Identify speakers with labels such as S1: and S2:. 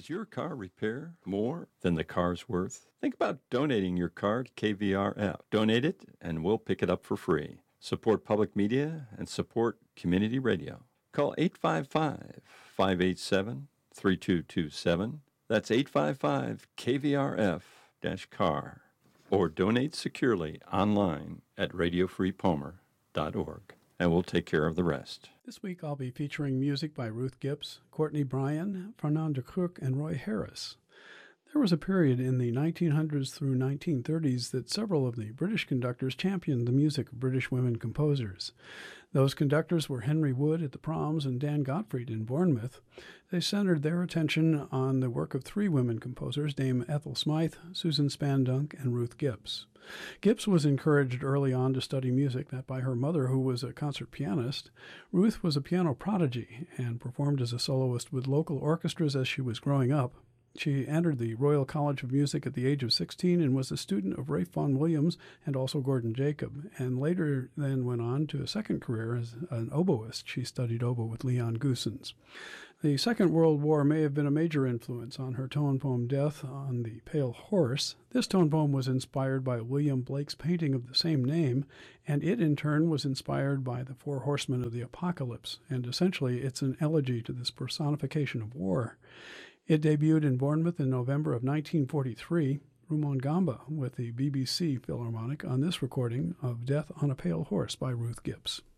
S1: Does your car repair more than the car's worth? Think about donating your car to KVRF. Donate it, and we'll pick it up for free. Support public media and support community radio. Call 855-587-3227. That's 855-KVRF-CAR. Or donate securely online at radiofreepomer.org. And we'll take care of the rest.
S2: This week I'll be featuring music by Ruth Gibbs, Courtney Bryan, Fernand de Kruk, and Roy Harris. There was a period in the 1900s through 1930s that several of the British conductors championed the music of British women composers. Those conductors were Henry Wood at the Proms and Dan Gottfried in Bournemouth. They centered their attention on the work of three women composers, Dame Ethel Smythe, Susan Spandunk, and Ruth Gibbs. Gibbs was encouraged early on to study music, that by her mother, who was a concert pianist. Ruth was a piano prodigy and performed as a soloist with local orchestras as she was growing up. She entered the Royal College of Music at the age of 16 and was a student of Ralph Vaughan Williams and also Gordon Jacob, and later then went on to a second career as an oboist. She studied oboe with Leon Goossens. The Second World War may have been a major influence on her tone poem Death on the Pale Horse. This tone poem was inspired by William Blake's painting of the same name, and it in turn was inspired by the Four Horsemen of the Apocalypse, and essentially it's an elegy to this personification of war. It debuted in Bournemouth in November of 1943, Rumon Gamba with the BBC Philharmonic on this recording of Death on a Pale Horse by Ruth Gibbs.